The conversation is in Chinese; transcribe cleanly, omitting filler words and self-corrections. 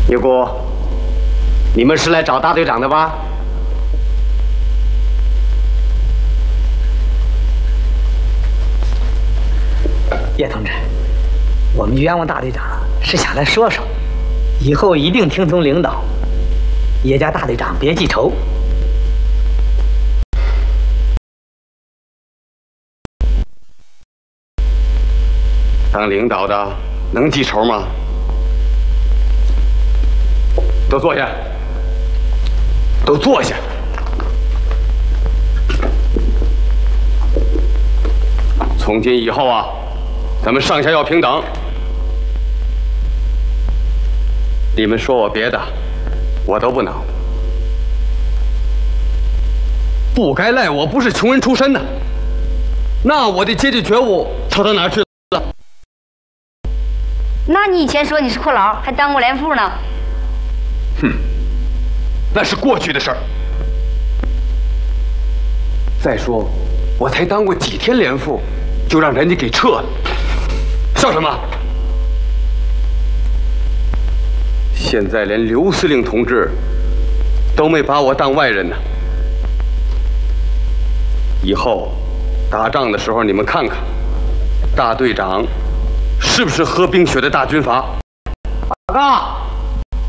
女姑，你们是来找大队长的吧？ 叶同志，我们冤枉大队长是想来说说，以后一定听从领导。叶家大队长别记仇。 当领导的能记仇吗？都坐下，都坐下。从今以后啊，咱们上下要平等。你们说我别的，我都不能。不该赖我不是穷人出身的，那我的阶级觉悟扯到哪儿去了？ 那你以前说你是阔佬，还当过连副呢。 哼，那是过去的事儿。再说，我才当过几天连副，就让人家给撤了，笑什么？现在连刘司令同志都没把我当外人呢。以后打仗的时候，你们看看，大队长是不是喝冰雪的大军阀？ 报告。